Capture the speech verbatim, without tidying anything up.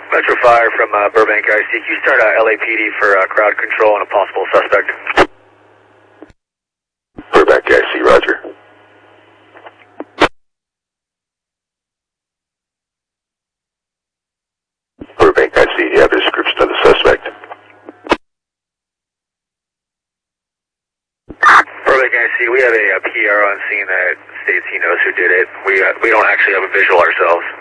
Metro Fire from uh, Burbank I C. Can you start uh, L A P D for uh, crowd control and a possible suspect? Burbank I C, roger. Burbank I C, do you have a description of the suspect? Burbank I C, we have a, a P R on scene that states he knows who did it. We uh, we don't actually have a visual ourselves.